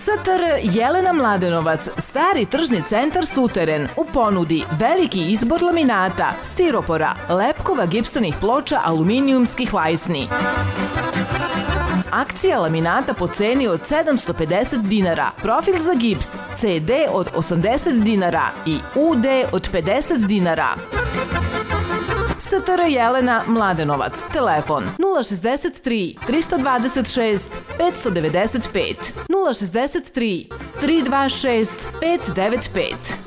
STR Jelena Mladenovac, stari tržni centar Suteren, u ponudi veliki izbor laminata, stiropora, lepkova, gipsanih ploča, aluminijumskih lajsni. Akcija laminata po ceni od 750 dinara, profil za gips CD od 80 dinara i UD od 50 dinara. STR Jelena Mladenovac, telefon 063 326 595 063 326 595.